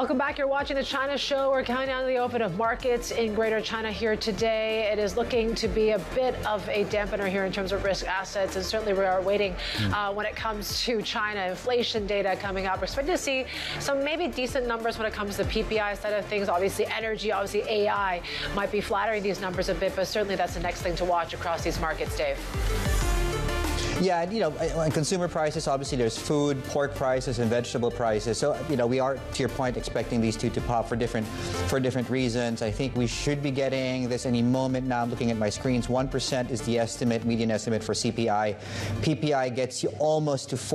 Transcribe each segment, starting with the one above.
Welcome back. You're watching the China Show. We're counting down the open of markets in Greater China here today. It is looking to be a bit of a dampener here in terms of risk assets, and certainly we are waiting when it comes to China inflation data coming up. We're expecting to see some maybe decent numbers when it comes to the PPI side of things. Obviously, energy, obviously AI might be flattering these numbers a bit, but certainly that's the next thing to watch across these markets, Dave. Yeah, on consumer prices, obviously there's food, pork prices, and vegetable prices. So, we are, to your point, expecting these two to pop for different reasons. I think we should be getting this any moment now. I'm looking at my screens. 1% is the estimate, median estimate for CPI. PPI gets you almost to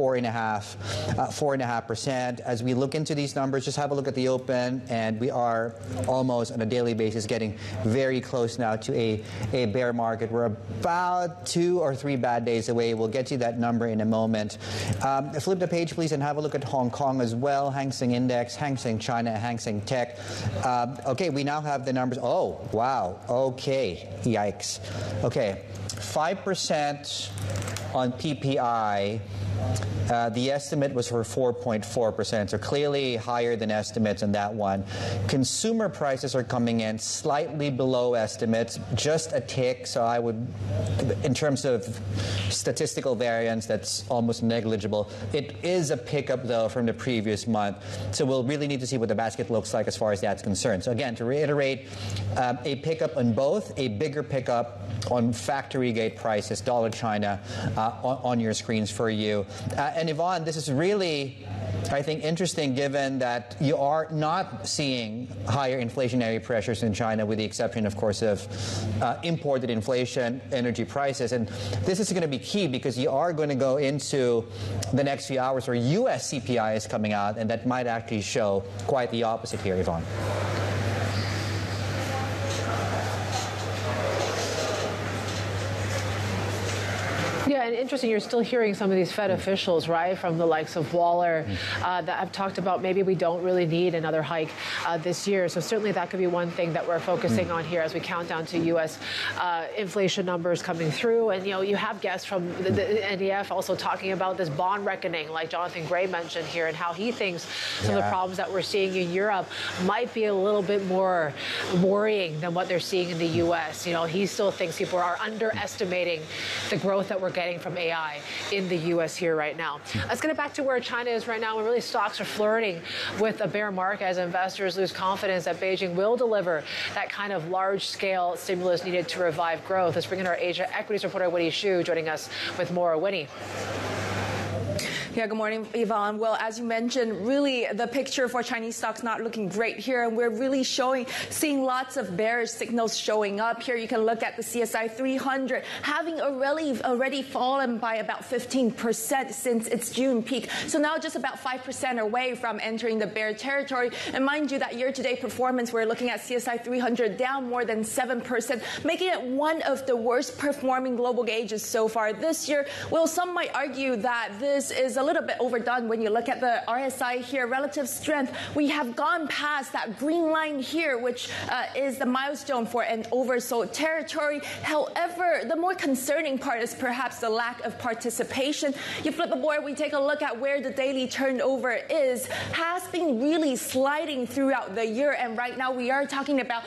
4.5%. As we look into these numbers, just have a look at the open, and we are almost on a daily basis getting very close now to a bear market. We're about 2 or 3 bad days away. We'll get you that number in a moment. Flip the page, please, and have a look at Hong Kong as well. Hang Seng Index, Hang Seng China, Hang Seng Tech. Okay, we now have the numbers. Oh, wow. Okay. Yikes. Okay. 5% on PPI. The estimate was for 4.4%, so clearly higher than estimates on that one. Consumer prices are coming in slightly below estimates, just a tick, so I would, in terms of statistical variance, that's almost negligible. It is a pickup, though, from the previous month, so we'll really need to see what the basket looks like as far as that's concerned. So again, to reiterate, a pickup on both, a bigger pickup on factory gate prices, dollar China, on your screens for you. And Yvonne, this is really, I think, interesting given that you are not seeing higher inflationary pressures in China, with the exception, of course, of imported inflation, energy prices. And this is going to be key because you are going to go into the next few hours where U.S. CPI is coming out, and that might actually show quite the opposite here, Yvonne. Yeah, and interesting, you're still hearing some of these Fed officials, right, from the likes of Waller, that have talked about maybe we don't really need another hike this year. So certainly that could be one thing that we're focusing on here as we count down to U.S. Inflation numbers coming through. And, you have guests from the NDF also talking about this bond reckoning, like Jonathan Gray mentioned here, and how he thinks some of the problems that we're seeing in Europe might be a little bit more worrying than what they're seeing in the U.S. He still thinks people are underestimating the growth that we're getting from AI in the U.S. here right now. Let's get it back to where China is right now, when really stocks are flirting with a bear market as investors lose confidence that Beijing will deliver that kind of large-scale stimulus needed to revive growth. Let's bring in our Asia equities reporter, Winnie Xu, joining us with more. Winnie. Yeah, good morning, Yvonne. Well, as you mentioned, really the picture for Chinese stocks not looking great here, and we're really seeing lots of bearish signals showing up here. You can look at the CSI 300 having already fallen by about 15% since its June peak. So now just about 5% away from entering the bear territory. And mind you, that year-to-date performance, we're looking at CSI 300 down more than 7%, making it one of the worst performing global gauges so far this year. Well, some might argue that this is a little bit overdone when you look at the RSI here. Relative strength, we have gone past that green line here, which is the milestone for an oversold territory. However, the more concerning part is perhaps the lack of participation. You flip the board, we take a look at where the daily turnover has been really sliding throughout the year, and right now we are talking about